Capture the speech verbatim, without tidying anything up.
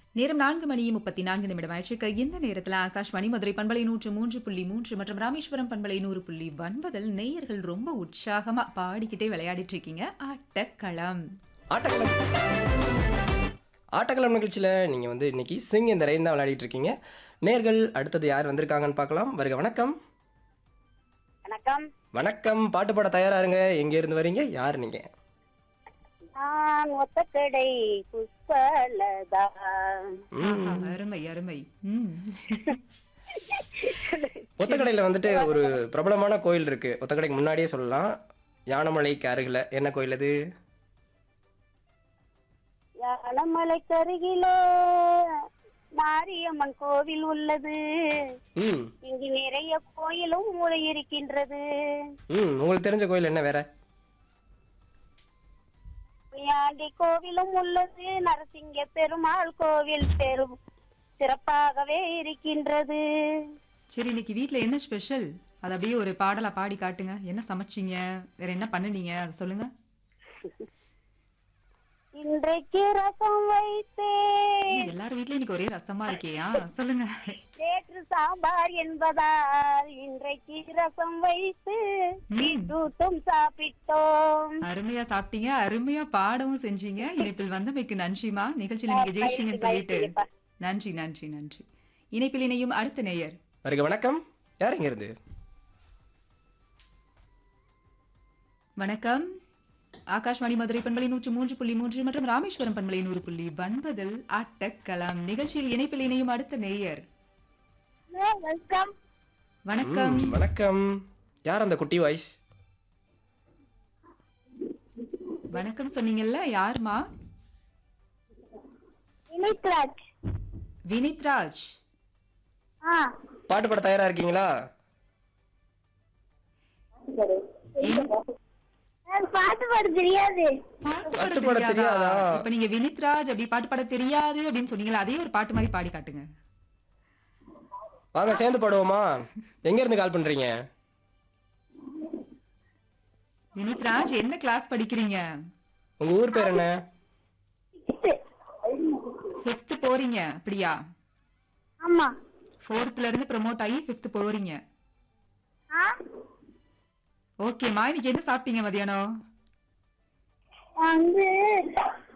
நேரம் நான்கு மணி முப்பத்தி நான்கு நிமிடம் ஆயிடுச்சு. இந்த நேரத்தில் ஆகாஷ்வாணி மதுரை பண்பலை நூற்று மூன்று புள்ளி மூன்று மற்றும் ராமேஸ்வரம் பண்பலை நூறு புள்ளி ஒன்பதில் நேயர்கள் ரொம்ப உற்சாகமா பாடிக்கிட்டே விளையாடிட்டு இருக்கீங்க. ஆட்டக்களம் ஆட்டக்களம் ஆட்டக்களம் நிகழ்ச்சியில் நீங்கள் வந்து இன்னைக்கு சிங் இந்த ரெயின் தான் விளையாடிட்டு இருக்கீங்க. நேர்கள் அடுத்தது யார் வந்திருக்காங்கன்னு பார்க்கலாம். வருக. வணக்கம். வணக்கம். வணக்கம். பாட்டு பாட தயாரா இருங்க. எங்க இருந்து வரீங்க? யார் நீங்க? நான் ஒத்தக்கடை புஷ்பலதா. ஆஹா, அருமை அருமை. ம். ஒத்தக்கடையில் வந்துட்டு ஒரு பிரபலமான கோயில் இருக்கு. ஒத்தக்கடைக்கு முன்னாடியே சொல்லலாம். யானமலைக்கு அருகில் என்ன கோயில் அது? யானமலைக்கு அருகிலே மாரியம்மன் கோவில் உள்ளது. ம் இங்கு நிறைய கோயிலும் மூளை இருக்கின்றது. ம் உங்களுக்கு தெரிஞ்ச கோயில் என்ன வேற? முனியாண்டி கோவிலும் உள்ளது. நரசிங்க பெருமாள் கோவில் பெரும் சிறப்பாகவே இருக்கின்றது. சரி, இன்னைக்கு வீட்டில் என்ன ஸ்பெஷல்? அது அப்படியே ஒரு பாடலா பாடி காட்டுங்க. என்ன சமைச்சீங்க, வேற என்ன பண்ணுனீங்க, அதை சொல்லுங்க. இன்றைக்கு ரசம் வைத்தேன். எல்லாரும் வீட்லயும் இன்னைக்கு ஒரே ரசமா இருக்கேயா? சொல்லுங்க. நேற்று சாம்பார் என்பதால் இன்றைக்கு ரசம் வைத்து பீட்ரூட்டும் சாப்பிட்டோம். அருமையா சாப்பிட்டீங்க, அருமையா பாடவும் செஞ்சீங்க. இணைப்பில் வந்தமைக்கு நன்றிமா. நிகழ்ச்சியில நீங்க ஜெயிச்சிங்கன்னு சொல்லிட்டு நன்றி நன்றி நன்றி. இணைப்பில் இணையும் அடுத்த நேயர். வருக. வணக்கம். யார் இங்க இருந்து? வணக்கம். ஆகாஷ்வாணி மதுரை பண்பலை நூற்று மூன்று புள்ளி மூன்று மற்றும் ராமேஸ்வரம் பண்பலை நூறு புள்ளி ஒன்பதில் ஆட்டக்களம் நிகழ்ச்சியில் இணைப்பில் இணையும் அடுத்த நேயர். வணக்கம். வணக்கம். ம், வணக்கம். யார் அந்த குட்டி வாய்ஸ்? வணக்கம் சொன்னீங்கல்ல, யாருமா? வினித்ராஜ். வினித்ராஜ். ஆ பாட்டு பாட தயாரா இருக்கீங்களா? எனக்கு பாட்டு பாட தெரியாது. பாட்டு பாட்டு பாட பாட தெரியாதா? தெரியாதா? இப்ப நீங்க வினித்ராஜ் அப்படி பாட்டு பாட தெரியாது அப்படின்னு சொன்னீங்களா, அதே ஒரு பாட்டு மாதிரி பாடி காட்டுங்க. வாங்க சேர்ந்து பாடுவோமா? எங்க இருந்து கால் பண்றீங்க? வினித்ராஜ், என்ன கிளாஸ் படிக்கிறீங்க? உங்க ஊர் பேர் என்ன? ஃபிஃப்த் போறீங்க அப்படியா? ஆமா. ஃபோர்த்ல இருந்து ப்ரமோட் ஆகி ஃபிஃப்த் போறீங்க. ஆ ஓகேம்மா, இன்னைக்கு என்ன சாப்பிட்டீங்க மதியானம்? வந்து